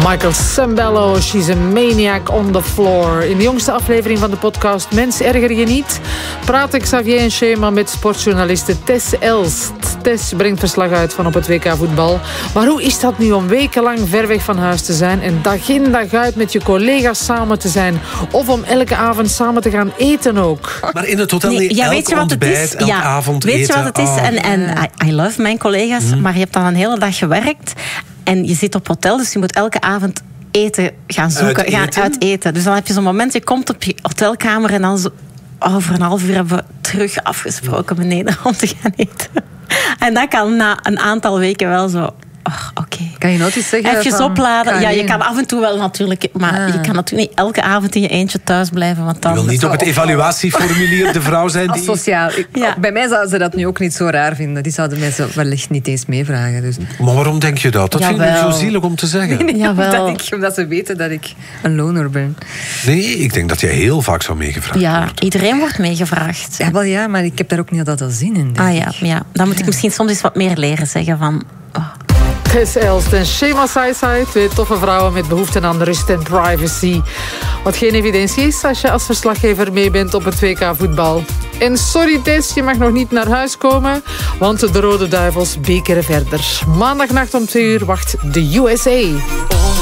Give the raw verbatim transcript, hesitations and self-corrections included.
Michael Sembello, she's a maniac on the floor. In de jongste aflevering van de podcast Mens, erger je niet, praten Xavier en Schema met sportjournaliste Tess Elst. Tess brengt verslag uit van op het W K voetbal. Maar hoe is dat nu om wekenlang ver weg van huis te zijn en dag in dag uit met je collega's samen te zijn? Of om elke avond samen te gaan eten ook? Maar in het hotel nee, niet ja, elk weet je wat ontbijt, het is? elk ja, avond weet eten. je wat het is? Oh. En, en I, I love mijn collega's, mm. maar je hebt dan een hele dag gewerkt en je zit op hotel, dus je moet elke avond eten gaan zoeken, uit gaan eten? uit eten. Dus dan heb je zo'n moment, je komt op je hotelkamer en dan zo, over een half uur hebben we terug afgesproken beneden om te gaan eten. En dat kan na een aantal weken wel zo. Oh, oké. Okay. Kan je nooit iets zeggen? Even van, opladen. Ja, je nee. kan af en toe wel natuurlijk, maar Ah. je kan natuurlijk niet elke avond in je eentje thuis blijven. Want dan Je wil niet op het evaluatieformulier de vrouw zijn die... Asociaal. Ik, Ja. Bij mij zouden ze dat nu ook niet zo raar vinden. Die zouden mij zo wellicht niet eens meevragen. Dus. Maar waarom denk je dat? Dat vind ik Jawel. zo zielig om te zeggen. Nee, Jawel. omdat, ik, omdat ze weten dat ik een loner ben. Nee, ik denk dat jij heel vaak zou meegevraagd Ja, worden. iedereen wordt meegevraagd. Ja, wel ja, maar ik heb daar ook niet altijd zin in. denk Ah ja, ik. ja, dan moet ik misschien soms eens wat meer leren zeggen van... Oh. Tess Elst en Shema Saisai, twee toffe vrouwen met behoefte aan rust en privacy. Wat geen evidentie is als je als verslaggever mee bent op het W K voetbal. En sorry Tess, je mag nog niet naar huis komen, want de Rode Duivels bekeren verder. Maandagnacht om twee uur wacht de U S A.